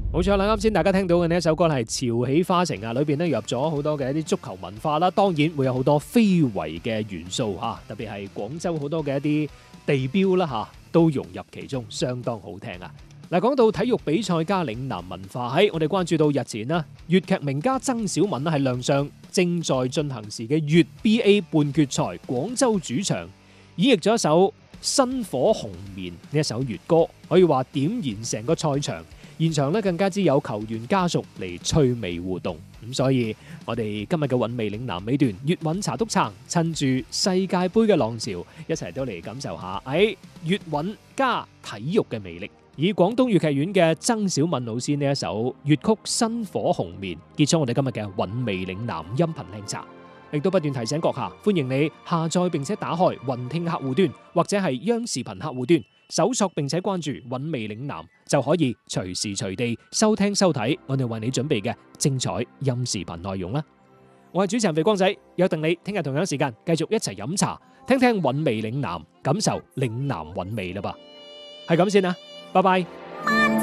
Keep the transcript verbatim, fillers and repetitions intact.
冇錯啦，啱先大家聽到嘅呢一首歌係《潮起花城》啊，裏邊咧入咗好多嘅一啲足球文化啦，當然會有好多非遺嘅元素嚇，特別係廣州好多嘅一啲地標啦嚇，都融入其中，相當好聽啊！嗱，講到體育比賽加嶺南文化，喺我哋關注到日前啦，粵劇名家曾小敏係亮相正在進行時嘅粵 B A 半決賽廣州主場，演繹咗一首《薪火紅棉》呢一首粵歌，可以話點燃成個賽場。現場咧更加之有球員家屬嚟趣味互動，咁所以我哋今日嘅韻味嶺南尾段粵韻茶督撐，趁住世界盃嘅浪潮，一齊都嚟感受下喺粵韻加體育嘅魅力。以廣東粵劇院嘅曾小敏老師呢一首粵曲《薪火紅棉》結束我哋今日嘅韻味嶺南音頻靚茶，亦都不斷提醒閣下，歡迎你下載並且打開雲聽客戶端或者係央視頻客戶端，搜索並且關注韻味嶺南，就可以隨時隨地收聽收睇我哋為你準備嘅精彩音視頻內容啦。我係主持人肥光仔，約定你聽日同樣時間繼續一齊飲茶，聽聽韻味嶺南，感受嶺南韻味啦噃。係咁先啦，拜拜。